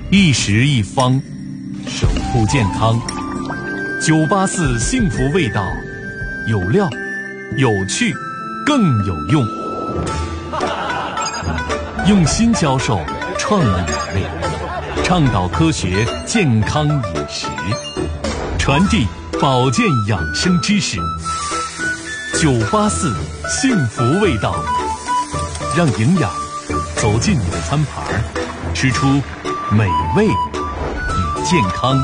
一食一方，守护健康。984幸福味道，有料、有趣、更有用。用心教授创意美味，倡导科学健康饮食，传递保健养生知识。984幸福味道，让营养走进你的餐盘，吃出美味与健康。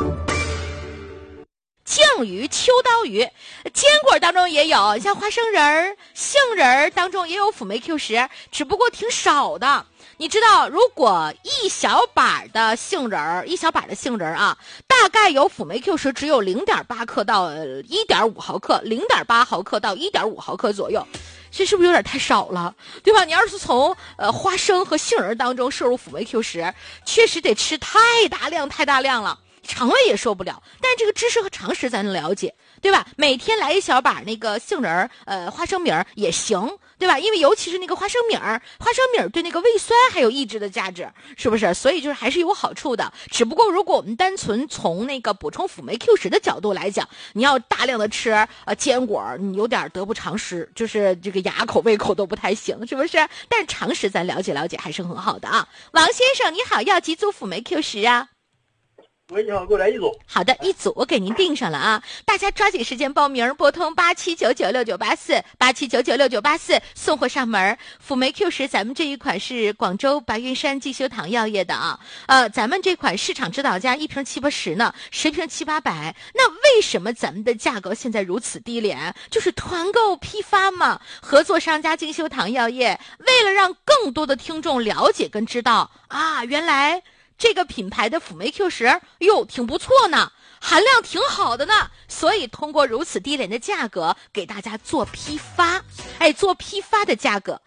酱鱼、秋刀鱼，坚果当中也有，像花生仁儿、杏仁儿当中也有辅酶 Q10，只不过挺少的。你知道，如果一小把的杏仁儿啊，大概有辅酶 Q10只有0.8克到1.5毫克，0.8毫克到1.5毫克左右。这是不是有点太少了，对吧？你要是从花生和杏仁当中摄入辅酶 Q10，确实得吃太大量了。肠胃也受不了，但是这个知识和常识咱能了解，对吧？每天来一小把那个杏仁花生米儿也行，对吧？因为尤其是那个花生米儿对那个胃酸还有抑制的价值，是不是？所以就是还是有好处的。只不过如果我们单纯从那个补充辅酶 Q10的角度来讲，你要大量的吃坚果，你有点得不偿失，就是这个牙口胃口都不太行，是不是？但是常识咱了解还是很好的啊。王先生你好，要几组辅酶 Q10啊？ 喂，你好，给我来一组。 好的，一组我给您订上了啊！大家抓紧时间报名，拨通87996984，87996984，送货上门。辅酶 Q10，咱们这一款是广州白云山进修堂药业的啊。咱们这款市场指导价1瓶780呢，10瓶700-800。那为什么咱们的价格现在如此低廉？就是团购批发嘛。合作商家进修堂药业，为了让更多的听众了解跟知道啊，原来这个品牌的辅酶 Q10哟挺不错呢，含量挺好的呢，所以通过如此低廉的价格给大家做批发。做批发的价格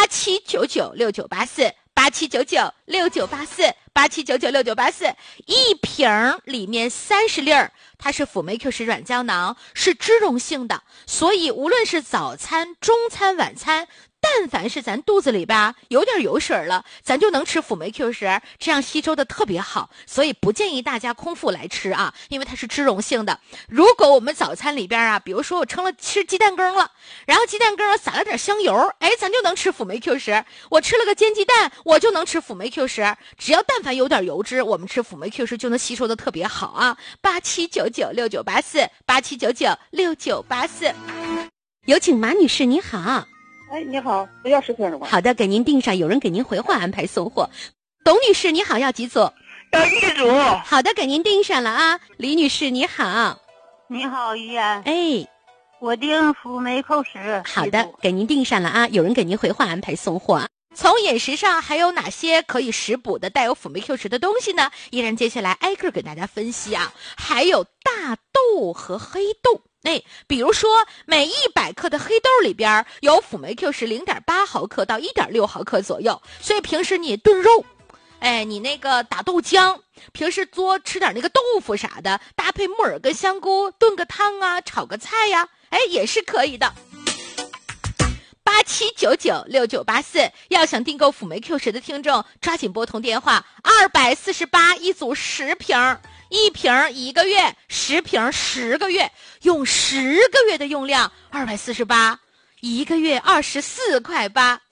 87996984，87996984，87996984，一瓶里面30粒儿，它是辅酶 Q10软胶囊，是脂溶性的，所以无论是早餐、中餐、晚餐，但凡是咱肚子里边有点油水了，咱就能吃辅酶 Q10，这样吸收的特别好，所以不建议大家空腹来吃啊，因为它是脂溶性的。如果我们早餐里边比如说我吃鸡蛋羹了，然后鸡蛋羹撒了点香油，咱就能吃辅酶 Q10。我吃了个煎鸡蛋，我就能吃辅酶 Q10。只要但凡有点油脂，我们吃辅酶 Q10就能吸收的特别好啊。87996984，87996984。有请马女士，你好。 你好，我要10瓶的吗？ 好的，给您订上，有人给您回话安排送货。董女士你好，要几组？ 要1组。 好的，给您订上了啊。李女士你好。 你好，于岩。我订辅酶 Q10。 好的，给您订上了啊，有人给您回话安排送货。从饮食上还有哪些可以食补的带有辅酶 Q10的东西呢？依然接下来挨个给大家分析啊。还有大豆和黑豆。比如说每100克的黑豆里边有辅酶 Q10 0.8毫克到1.6毫克左右，所以平时你炖肉，你那个打豆浆，平时多吃点那个豆腐啥的，搭配木耳跟香菇炖个汤啊，炒个菜呀，也是可以的。87996984，要想订购辅酶 Q10的听众，抓紧拨通电话，248一组10瓶，1瓶1个月，10瓶10个月，用10个月的用量，248，1个月24块8。